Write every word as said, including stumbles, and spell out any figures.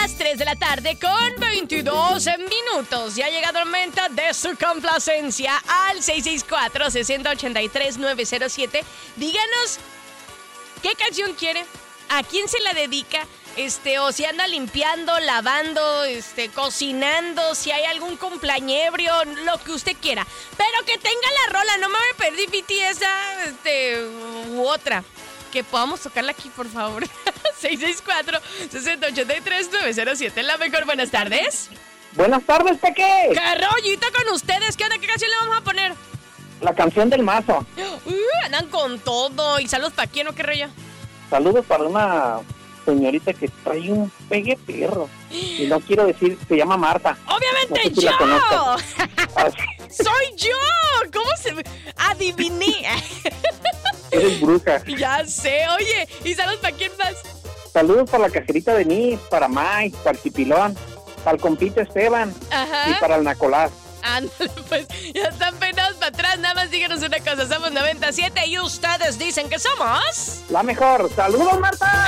las tres de la tarde con veintidós minutos. Ya ha llegado el momento de su complacencia al seis seis cuatro, seis cero ocho tres, nueve cero siete. Díganos qué canción quiere, a quién se la dedica, este, o si anda limpiando, lavando, este, cocinando, si hay algún cumpleañebrio, lo que usted quiera. Pero que tenga la rola, no me voy a perder B T S, este, u otra. Que podamos tocarla aquí, por favor. seis seis cuatro, seis cero ocho tres, nueve cero siete. La mejor, buenas tardes. Buenas tardes, Peque. ¡Qué rollito con ustedes! ¿Qué onda? ¿Qué canción le vamos a poner? La canción del mazo. Uh, andan con todo. ¿Y saludos para quién o qué rollo? Saludos para una señorita que trae un pegue perro. Y no quiero decir, se llama Marta. ¡Obviamente no sé si yo! ¡Soy yo! ¿Cómo se...? Adiviné. Eres bruja. Ya sé. Oye, ¿y saludos para quién más? Saludos para la cajerita de Nis, para Mike, para el Chipilón, para el compita Esteban. Ajá. Y para el Nacolás. Ándale, pues, ya están peinados para atrás. Nada más díganos una cosa, somos noventa y siete y ustedes dicen que somos... La mejor. ¡Saludos, Marta!